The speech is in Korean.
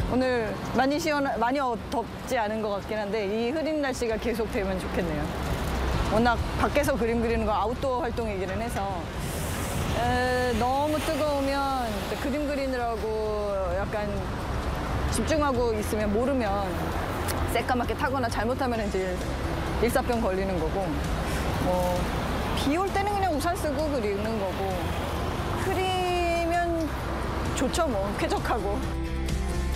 오늘 많이 덥지 않은 것 같긴 한데 이 흐린 날씨가 계속 되면 좋겠네요. 워낙 밖에서 그림 그리는 거 아웃도어 활동이기는 해서 너무 뜨거우면 그림 그리느라고 약간 집중하고 있으면 모르면 새까맣게 타거나 잘못하면 이제 일사병 걸리는 거고, 뭐 비 올 때는 그냥 우산 쓰고 그리는 거고, 흐리면 좋죠 뭐 쾌적하고.